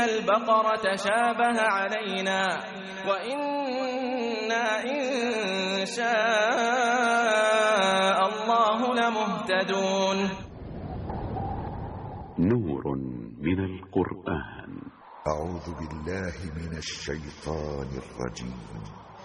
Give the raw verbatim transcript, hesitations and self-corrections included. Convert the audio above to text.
البقرة تشابه علينا وإنا إن شاء الله لمهتدون. نور من القرآن. أعوذ بالله من الشيطان الرجيم.